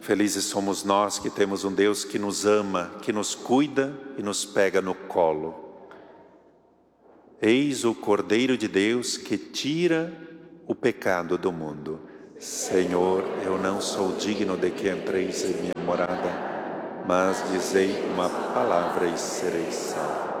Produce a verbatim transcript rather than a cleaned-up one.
Felizes somos nós que temos um Deus que nos ama, que nos cuida e nos pega no colo. Eis o Cordeiro de Deus que tira o pecado do mundo. Senhor, eu não sou digno de que entreis em minha morada, mas dizei uma palavra e serei salvo.